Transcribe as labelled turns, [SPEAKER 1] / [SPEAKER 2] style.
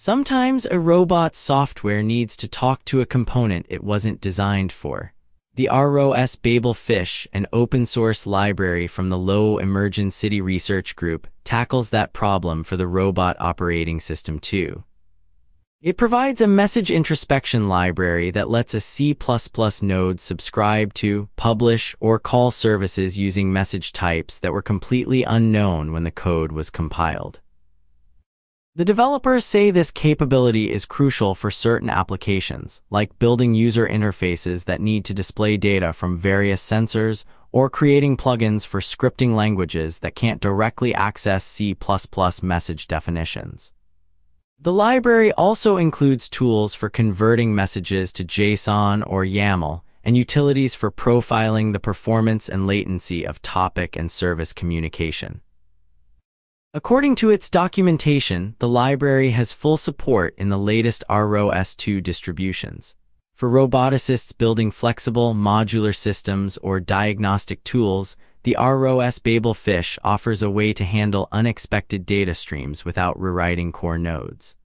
[SPEAKER 1] Sometimes a robot's software needs to talk to a component it wasn't designed for. The ROS Babel Fish, an open-source library from the Low Emerging City Research Group, tackles that problem for the robot operating system too. It provides a message introspection library that lets a C++ node subscribe to, publish, or call services using message types that were completely unknown when the code was compiled. The developers say this capability is crucial for certain applications, like building user interfaces that need to display data from various sensors, or creating plugins for scripting languages that can't directly access C++ message definitions. The library also includes tools for converting messages to JSON or YAML, and utilities for profiling the performance and latency of topic and service communication. According to its documentation, the library has full support in the latest ROS2 distributions. For roboticists building flexible, modular systems or diagnostic tools, the ROS Babel Fish offers a way to handle unexpected data streams without rewriting core nodes.